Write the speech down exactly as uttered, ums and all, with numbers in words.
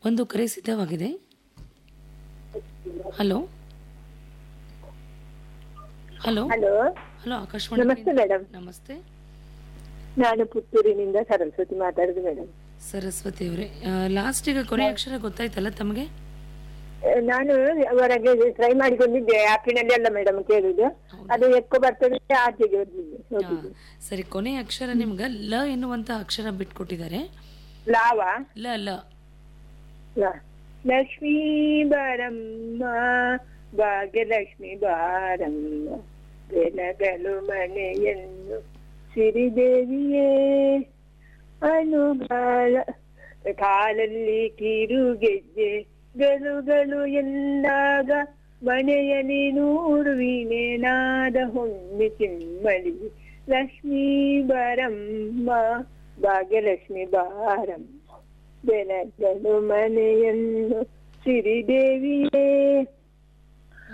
ಒಂದು ಕರೆ ಸಿದ್ಧವಾಗಿದೆ. Hello hello hello hello Akashvani. ನಮಸ್ತೆ ಮೇಡಮ್. ನಮಸ್ತೆ. ನಾನು ಪುತ್ತೂರಿನಿಂದ ಸರಸ್ವತಿ ಮಾತಾಡುದು ಮೇಡಮ್. ಸರಸ್ವತಿ ಅವರೇ, ಲಾಸ್ಟ್ ಈಗ ಕೊನೆ ಅಕ್ಷರ ಗೊತ್ತಾಯ್ತಲ್ಲ ತಮಗೆ? ನಾನು ಹೊರಗೆ ಟ್ರೈ ಮಾಡಿಕೊಂಡಿದ್ದೆ, ಆಪಿನಲ್ಲಿ ಅಲ್ಲ ಮೇಡಮ್ ಕೇಳುದು, ಅದು ಎಕ್ಕೋ ಬರ್ತದೆ ಆಚೆಗೆ ಹೋಗಿದ್ದೆ. ಸರಿ, ಕೊನೆ ಅಕ್ಷರ ನಿಮ್ಗೆ ಲ ಎನ್ನುವಂತ ಅಕ್ಷರ ಬಿಟ್ಕೊಟ್ಟಿದ್ದಾರೆ. ಲಾವ ಲ ಲ ಲ. ಲಕ್ಷ್ಮೀ ಬಾರಮ್ಮ ಭಾಗ್ಯಲಕ್ಷ್ಮಿ ಬಾರಮ್ಮ ಬೆಳಗಲು ಮನೆಯನ್ನು ಸಿರಿದೇವಿಯೇ ಅನುಗಾಲ ಕಾಲಲ್ಲಿ ಕಿರುಗೆಜ್ಜೆ ಗಲುಗಲು ಎಂದಾಗ ಮನೆಯಲ್ಲಿ ನೂರು ವೀಣೆ ನಾದ ಹೊಮ್ಮೆ ಚಿಮ್ಮಲಿ ಲಕ್ಷ್ಮೀ ಬಾರಮ್ಮ ಭಾಗ್ಯಲಕ್ಷ್ಮಿ ಬಾರಮ್ಮ ಬೆಳಗಲು ಮನೆಯನ್ನು ಸಿರಿದೇವಿಯೇ